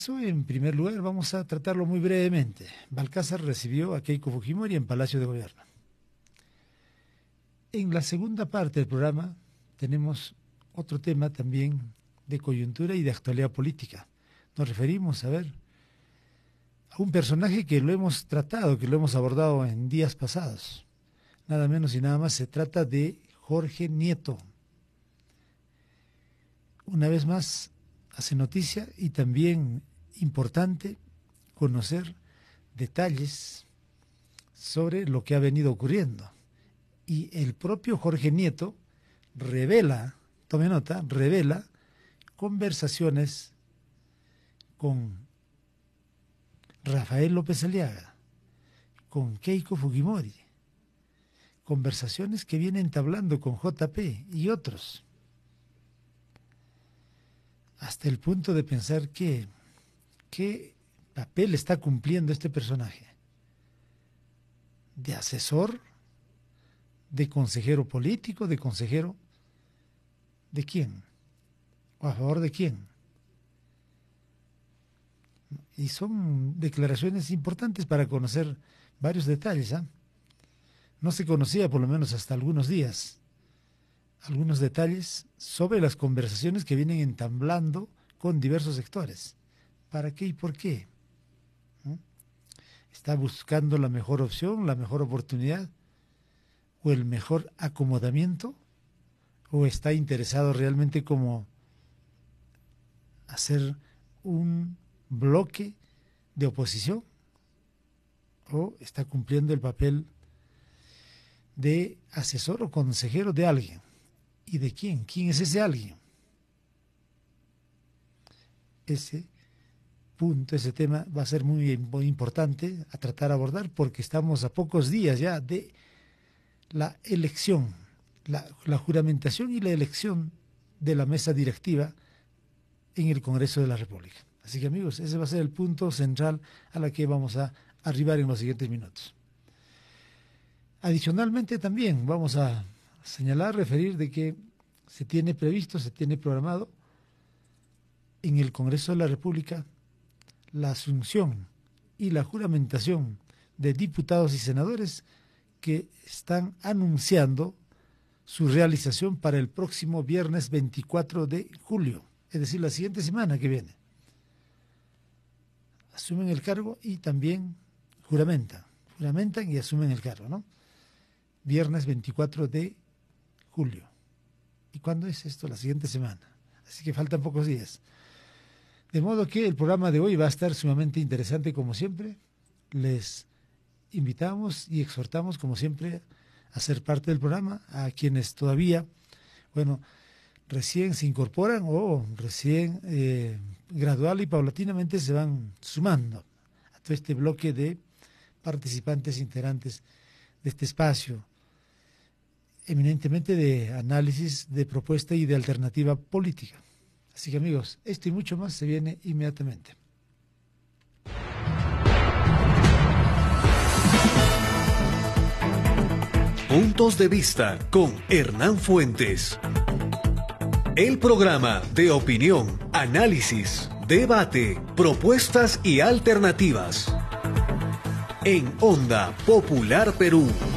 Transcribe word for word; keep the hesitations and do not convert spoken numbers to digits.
Eso, en primer lugar, vamos a tratarlo muy brevemente. Balcázar recibió a Keiko Fujimori en Palacio de Gobierno. En la segunda parte del programa tenemos otro tema también de coyuntura y de actualidad política. Nos referimos a ver a un personaje que lo hemos tratado, que lo hemos abordado en días pasados. Nada menos y nada más se trata de Jorge Nieto. Una vez más hace noticia y también importante conocer detalles sobre lo que ha venido ocurriendo. Y el propio Jorge Nieto revela, tome nota, revela conversaciones con Rafael López Aliaga, con Keiko Fujimori, conversaciones que viene entablando con J P y otros, hasta el punto de pensar que qué papel está cumpliendo este personaje, de asesor, de consejero político, de consejero, ¿de quién? ¿O a favor de quién? Y son declaraciones importantes para conocer varios detalles, ¿eh? No se conocía, por lo menos hasta algunos días, algunos detalles sobre las conversaciones que vienen entablando con diversos sectores. ¿Para qué y por qué? ¿Mm? ¿Está buscando la mejor opción, la mejor oportunidad o el mejor acomodamiento? ¿O está interesado realmente como hacer un bloque de oposición? ¿O está cumpliendo el papel de asesor o consejero de alguien? ¿Y de quién? ¿Quién es ese alguien? Ese punto, ese tema va a ser muy, muy importante a tratar de abordar porque estamos a pocos días ya de la elección, la, la juramentación y la elección de la mesa directiva en el Congreso de la República. Así que amigos, ese va a ser el punto central a la que vamos a arribar en los siguientes minutos. Adicionalmente también vamos a señalar, referir de que se tiene previsto, se tiene programado en el Congreso de la República la asunción y la juramentación de diputados y senadores que están anunciando su realización para el próximo viernes veinticuatro de julio, es decir, la siguiente semana que viene. Asumen el cargo y también juramentan, juramentan y asumen el cargo, ¿no? Viernes veinticuatro de julio. ¿Y cuándo es esto? La siguiente semana. Así que faltan pocos días. De modo que el programa de hoy va a estar sumamente interesante como siempre. Les invitamos y exhortamos como siempre a ser parte del programa, a quienes todavía, bueno, recién se incorporan o recién eh, gradual y paulatinamente se van sumando a todo este bloque de participantes integrantes de este espacio, eminentemente de análisis, de propuesta y de alternativa política. Así que amigos, esto y mucho más se viene inmediatamente. Puntos de vista con Hernán Fuentes. El programa de opinión, análisis, debate, propuestas y alternativas. En Onda Popular Perú.